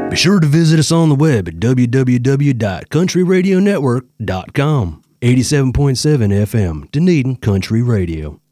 Be sure to visit us on the web at www.countryradionetwork.com. 87.7 FM, Dunedin Country Radio.